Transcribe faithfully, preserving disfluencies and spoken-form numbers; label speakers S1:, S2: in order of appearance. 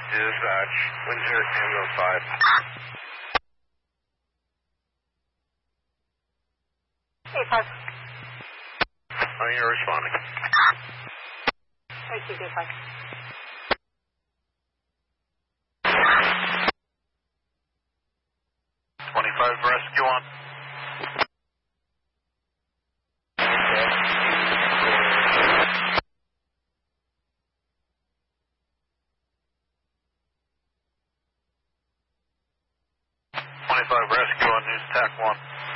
S1: Dispatch, Windsor, ambulance five.
S2: Hey, five.
S1: Oh, you're responding.
S2: Thank you, Day five.
S1: twenty-five rescue on. twenty-five rescue on news tac one.